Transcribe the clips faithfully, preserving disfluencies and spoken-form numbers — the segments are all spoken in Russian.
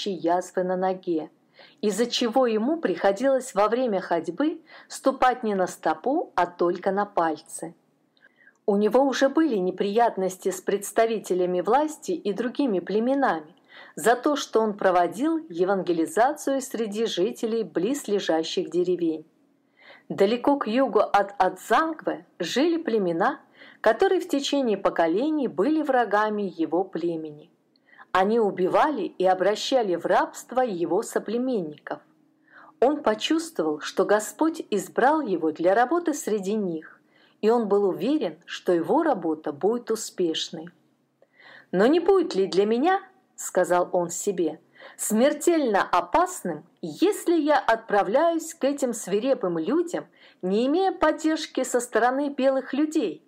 зияющей язвы на ноге, из-за чего ему приходилось во время ходьбы ступать не на стопу, а только на пальцы. У него уже были неприятности с представителями власти и другими племенами за то, что он проводил евангелизацию среди жителей близлежащих деревень. Далеко к югу от Адзангве жили племена, которые в течение поколений были врагами его племени. Они убивали и обращали в рабство его соплеменников. Он почувствовал, что Господь избрал его для работы среди них, и он был уверен, что его работа будет успешной. «Но не будет ли для меня, — сказал он себе, — смертельно опасным, если я отправляюсь к этим свирепым людям, не имея поддержки со стороны белых людей?»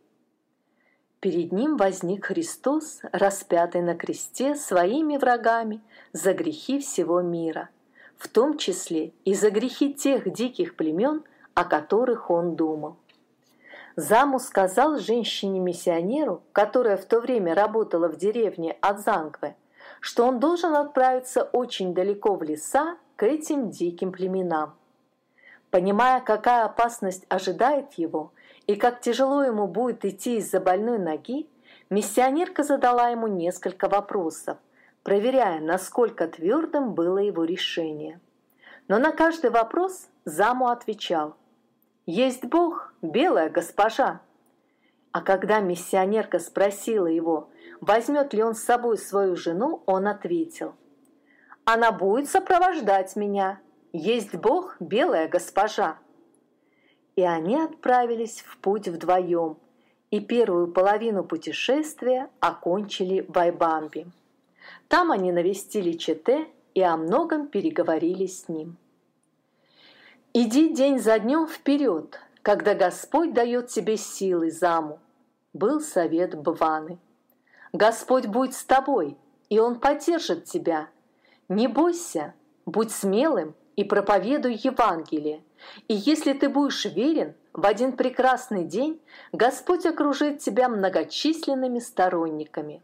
Перед ним возник Христос, распятый на кресте своими врагами за грехи всего мира, в том числе и за грехи тех диких племен, о которых он думал. Заму сказал женщине-миссионеру, которая в то время работала в деревне Адзангве, что он должен отправиться очень далеко в леса к этим диким племенам. Понимая, какая опасность ожидает его и как тяжело ему будет идти из-за больной ноги, миссионерка задала ему несколько вопросов, проверяя, насколько твердым было его решение. Но на каждый вопрос Заму отвечал: «Есть Бог, белая госпожа». А когда миссионерка спросила его, возьмет ли он с собой свою жену, он ответил: «Она будет сопровождать меня. Есть Бог, белая госпожа». И они отправились в путь вдвоем, и первую половину путешествия окончили в Айбамбе. Там они навестили Чете и о многом переговорили с ним. «Иди день за днем вперед, когда Господь дает тебе силы, Заму», был совет Бваны. «Господь будет с тобой, и Он поддержит тебя. Не бойся, будь смелым и проповедуй Евангелие. И если ты будешь верен, в один прекрасный день Господь окружит тебя многочисленными сторонниками».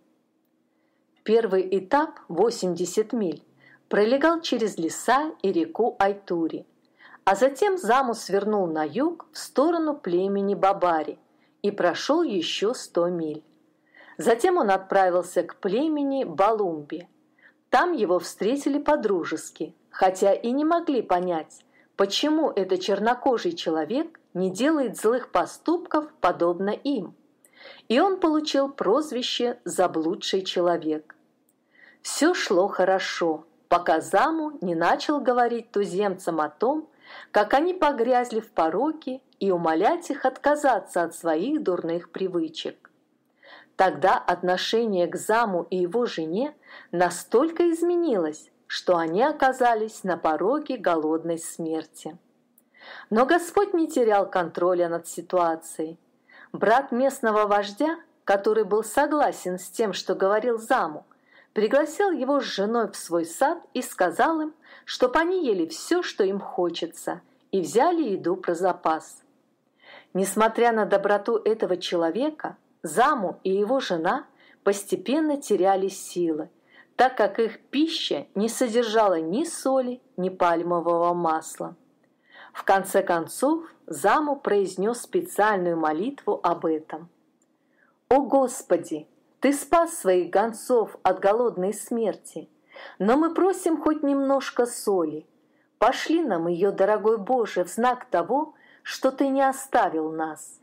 Первый этап, восемьдесят миль, пролегал через леса и реку Айтури, а затем Заму свернул на юг в сторону племени Бабари и прошел еще сто миль. Затем он отправился к племени Балумби. Там его встретили по-дружески, хотя и не могли понять, почему этот чернокожий человек не делает злых поступков, подобно им. И он получил прозвище «заблудший человек». Все шло хорошо, пока Заму не начал говорить туземцам о том, как они погрязли в пороке, и умолять их отказаться от своих дурных привычек. Тогда отношение к Заму и его жене настолько изменилось, что они оказались на пороге голодной смерти. Но Господь не терял контроля над ситуацией. Брат местного вождя, который был согласен с тем, что говорил Заму, пригласил его с женой в свой сад и сказал им, чтоб они ели все, что им хочется, и взяли еду про запас. Несмотря на доброту этого человека, Заму и его жена постепенно теряли силы, так как их пища не содержала ни соли, ни пальмового масла. В конце концов, Заму произнес специальную молитву об этом. «О Господи, Ты спас своих гонцов от голодной смерти, но мы просим хоть немножко соли. Пошли нам ее, дорогой Боже, в знак того, что Ты не оставил нас».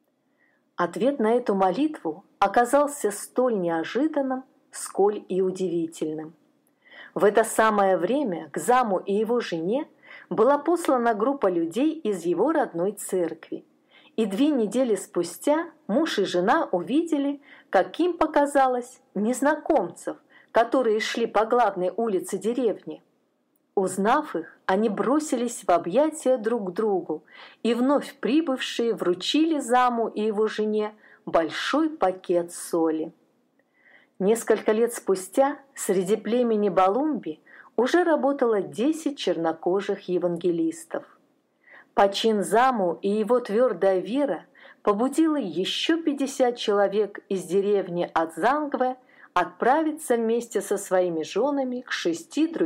Ответ на эту молитву оказался столь неожиданным, сколь и удивительным. В это самое время к Заму и его жене была послана группа людей из его родной церкви, и две недели спустя муж и жена увидели, как им показалось, незнакомцев, которые шли по главной улице деревни. Узнав их, они бросились в объятия друг к другу, и вновь прибывшие вручили Заму и его жене большой пакет соли. Несколько лет спустя среди племени Балумби уже работало десять чернокожих евангелистов. Почин Заму и его твердая вера побудила еще пятьдесят человек из деревни Адзангве отправиться вместе со своими женами к шести другим